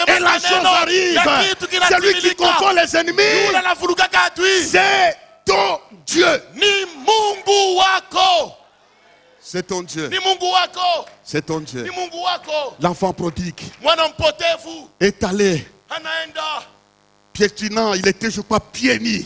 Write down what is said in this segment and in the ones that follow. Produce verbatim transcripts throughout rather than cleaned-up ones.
Et la chose arrive. Celui qui confond les ennemis, c'est ton Dieu. Ni Mungu wako. C'est ton Dieu. Ni Mungu wako. C'est ton Dieu. Ni Mungu wako. L'enfant prodigue Mwana mpotevu est allé anaenda piétinant, il était, je crois, pieds nus.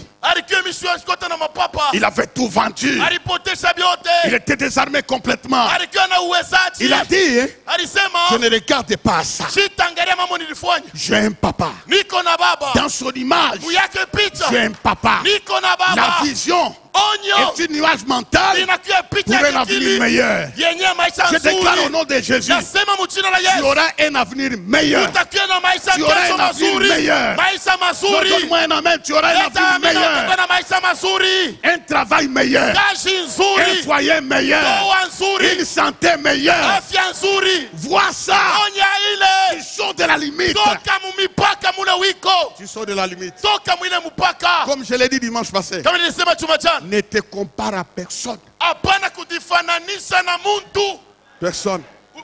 Il avait tout vendu. Il était désarmé complètement. Il a dit, hein, je ne regarde pas ça. J'ai un papa. Dans son image, j'ai un papa. La vision est une nuage mentale pour un avenir meilleur. Je déclare au nom de Jésus, tu auras un avenir meilleur. Tu auras un avenir meilleur. Donne-moi un amen, tu auras un avenir meilleur. Un travail meilleur. Un foyer meilleur. Une santé meilleure. Vois ça. Tu sors de la limite. Tu sors de la limite. Comme je l'ai dit dimanche passé, ne te compare à personne. Personne.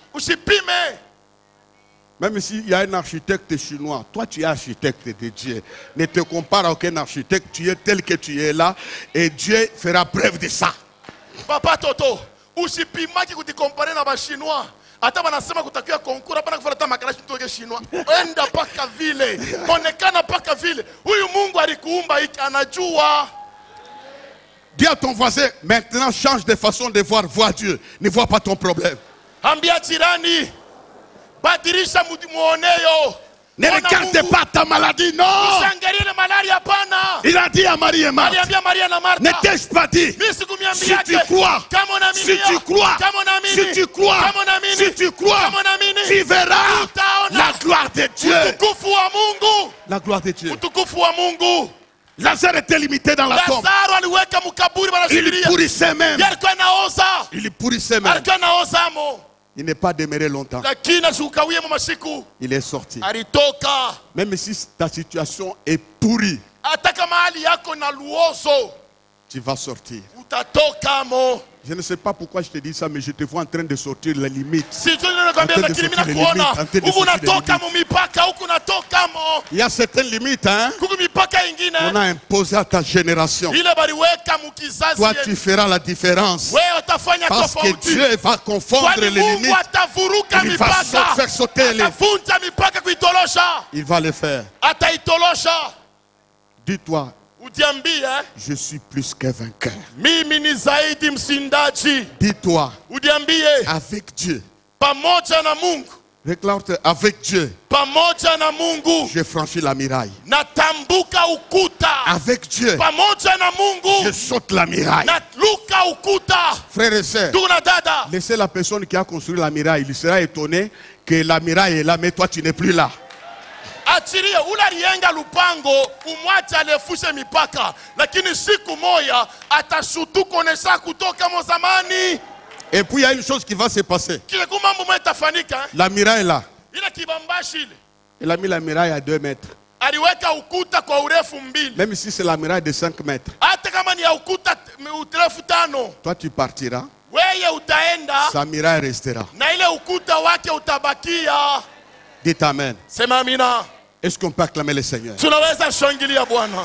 Même s'il y a un architecte chinois, toi tu es architecte de Dieu. Ne te compare à aucun architecte, tu es tel que tu es là et Dieu fera preuve de ça. Papa Toto, usipimaki kutikompare na ba chinois. Hata wanasema kutakiwa konkura hapana kufuata makarashi mtoke chinois. Enda paka vile. Onekana paka vile. Huyu Mungu alikuumba hiki anajua. Dis à ton voisin, maintenant change de façon de voir, vois Dieu. Ne vois pas ton problème. Ambia jirani, badilisha muoneyo. Ne regarde pas ta maladie, non. Il a dit à Marie et Marthe, ne t'ai-je pas dit, si tu crois, si tu crois, si tu crois, si tu crois, tu verras la gloire de Dieu. La gloire de Dieu. Lazare était limité dans la tombe. Il pourrissait même. Il pourrissait même. Il n'est pas demeuré longtemps. Il est sorti. Même si ta situation est pourrie, tu vas sortir. Je ne sais pas pourquoi je te dis ça, mais je te vois en train de sortir les limites. Il y a certaines limites, hein, qu'on a imposées à ta génération. Toi, tu feras la différence. Parce que Dieu va confondre les limites. Il va faire sauter les... Il va le faire. Dis-toi, je suis plus qu'un vainqueur. Dis-toi, avec Dieu. Réclame-toi, avec Dieu. Je franchis la muraille. Avec Dieu, je saute la muraille. Frères et sœurs, laissez la personne qui a construit la muraille. Il sera étonné que la muraille est là, mais toi tu n'es plus là. Achirie ula rienga lupango umwacha alefushe mipaka lakini siku moja atashutu konesa kutoka mozamani. Et puis il y a une chose qui va se passer. Kile kumambo mtafanika. La muraille là. Ile kibambashi ile. Il a mis la muraille à deux mètres. Aliweka ukuta kwa urefu mbili. Même si c'est la muraille de cinq mètres. Hata kama ni ya ukuta urefu tano. Toi tu partiras. Weye utaenda. Sa muraille restera. Na ile ukuta wake utabakia. Dites amen. Sema amina. Est-ce qu'on peut acclamer le Seigneur? Tunaweza shangilia Bwana.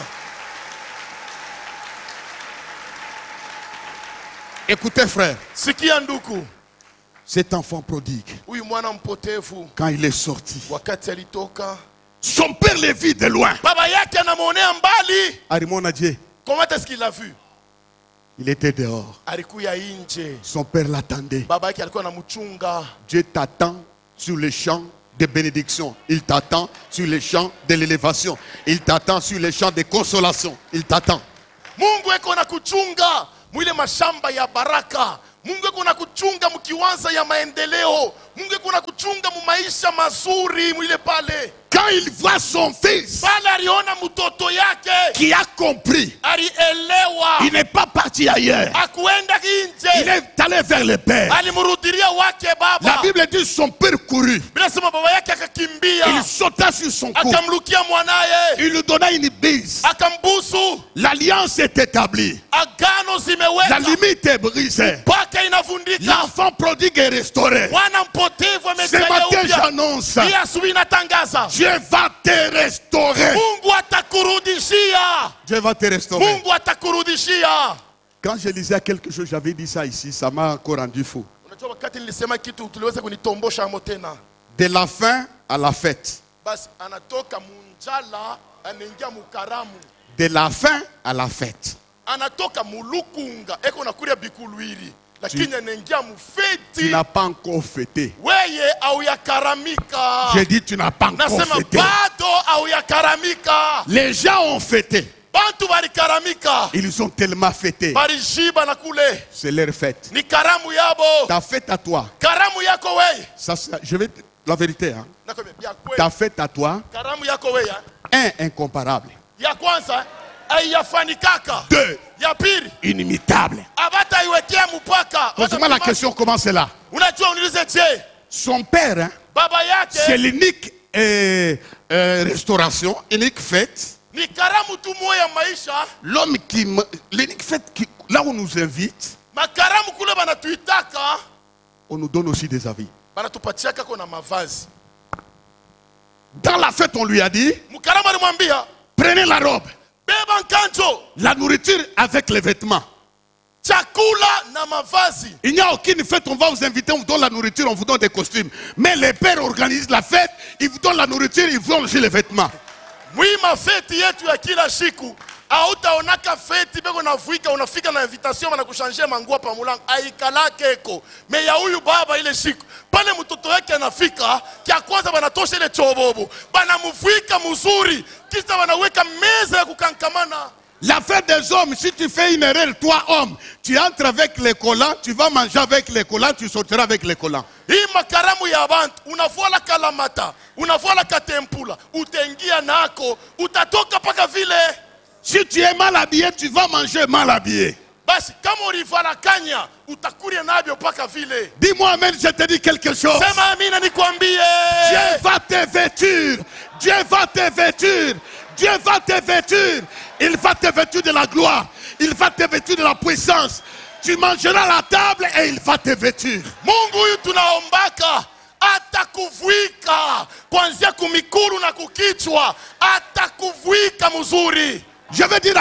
Écoutez frère. Sikia nduku. Cet enfant prodigue, huyu mwana mpotevu, quand il est sorti, wakati alitoka, son père le vit de loin. Baba yake anamuonea mbali. Alimwona Dieu. Comment est-ce qu'il l'a vu? Il était dehors. Alikuya nje. Son père l'attendait. Baba yake alikuwa anamchunga. Dieu t'attend sur le champ de bénédiction. Il t'attend sur les champs de l'élévation. Il t'attend sur les champs de consolation. Il t'attend. Mungu eko na kuchunga mwile mashamba ya baraka. Mungu eko na kuchunga mkiwanza ya maendeleo. Mungu eko na kuchunga mu maisha mazuri mwile pale. Quand il voit son fils qui a compris, il n'est pas parti ailleurs. Il est allé vers le Père. La Bible dit son père courut. Il sauta sur son cou. Il lui donna une bise. L'alliance est établie. La limite est brisée. L'enfant prodigue est restauré. Ce matin j'annonce, Dieu va te restaurer. Dieu va te restaurer. Quand je lisais quelque chose, j'avais dit ça ici, ça m'a encore rendu fou. De la faim à la fête. De la faim à la fête. Tu, tu n'as pas encore fêté. J'ai dit tu n'as pas encore fêté. Les gens ont fêté. Ils ont tellement fêté. C'est leur fête. Ta fête à toi. Ça, je vais la vérité. Hein. Ta fête à toi. Un, incomparable. Deux, inimitable. Pose-moi la question, comment c'est là? Son père, hein, c'est l'unique euh, euh, restauration, unique fête. L'homme qui, l'unique fête qui, là où on nous invite, on nous donne aussi des avis. Dans la fête, on lui a dit, prenez la robe, la nourriture avec les vêtements. Il n'y a aucune fête, on va vous inviter, on vous donne la nourriture, on vous donne des costumes. Mais les pères organisent la fête, ils vous donnent la nourriture, ils vous donnent aussi les vêtements. Oui, ma fête yetu ya kila siku. Hautaonaka feti beko navuika unafika na invitation wanakushanje manguo pa mulango aikalake eko. Me ya huyu baba ile siku pale mtoto wake anafika kia kwanza banatosha ile chobobo. Banamuvuika mzuri kisha wanaweka meza ya kukankamana. La fête des hommes, si tu fais une erreur, toi homme, tu entres avec les collants, tu vas manger avec les collants, tu sortiras avec les collants. Hii makaramu ya bantu, unavuala kalamata, unavuala katempula, utengia nako, utatoka paka vile. Si tu es mal habillé, tu vas manger mal habillé. Basi, kama ulivala kanya, utakuria nabyo paka vile. Dis-moi amen, je te dis quelque chose. Sema amina nikwambie. Dieu va te vêtir. Dieu va te vêtir. Dieu va te vêtir. Il va te vêtir de la gloire. Il va te vêtir de la puissance. Tu mangeras à la table et il va te vêtir. Mungu huyu tunaombaka atakuvuika kuanzia kumikuru na kukichwa, atakuvuika mzuri. Je veux dire